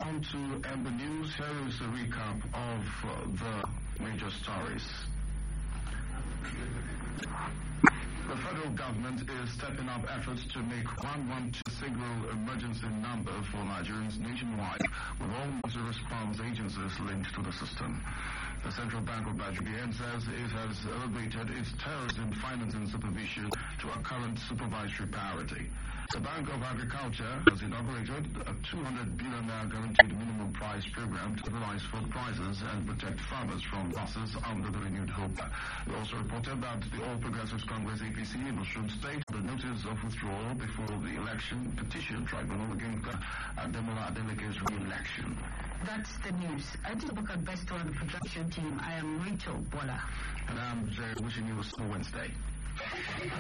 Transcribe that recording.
on to Amber News. Here is a recap of the major stories. The federal government is stepping up efforts to make 112 a single emergency number for Nigerians nationwide, with all emergency response agencies linked to the system. The Central Bank of Nigeria says it has elevated its terrorism financing supervision to a current supervisory priority. The Bank of Agriculture has inaugurated a 200 billion guaranteed minimum price program to stabilize food prices and protect farmers from losses under the renewed hope. We also reported that the All Progressives Congress APC in Osun State the notice of withdrawal before the election petition tribunal against Ademola Adeleke's re-election. That's the news. I did look at best on the production team. I am Rachel Bola. And I'm Jay, wishing you a small Wednesday.